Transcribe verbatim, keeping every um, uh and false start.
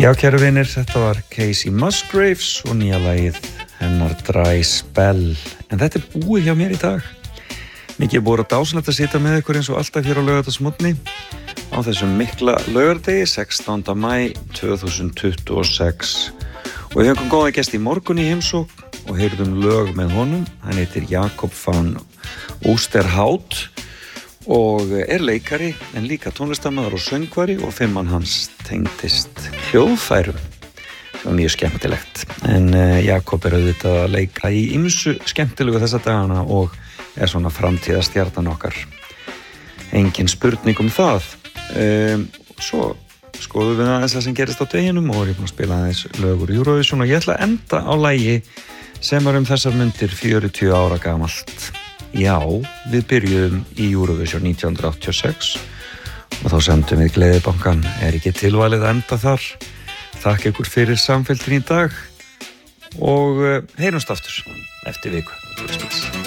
Já, kæru vinir, þetta var Casey Musgraves og nýja lagið hennar Dry Spell. En þetta er búið hjá mér í dag. Mikið er búið að dásanlegt að sitja með ykkur eins og alltaf hér á laugardagsmorgni á þessum mikla laugardegi, sextánda maí tvö þúsund tuttugu og sex. Og við höfum góða gest í morgun í heimsókn og heyrðum lög með honum. Hann heitir Jakob van Oosterhout og er leikari en líka tónlistarmaður og söngvari og fimmann hans tengdist hljóðfærum. Það var mjög skemmtilegt. En uh, Jakob er auðvitað að leika í ýmsu skemmtilegu þessa dagana og er svona framtíðarstjarnan okkar. Engin spurning um það. Um, svo skoðum við aðeins það sem gerist á deginum og erum að spila aðeins lögur Eurovision og ég ætla að enda á lagi sem var um þessar mundir fjörutíu ára gamalt. Já, við byrjuðum í Eurovision nítján hundruð áttatíu og sex og þá sendum við Gleðibankann. Er ekki tilvalið að enda þar? Þakka ykkur fyrir samfylgdin í dag og heyrumst aftur eftir viku.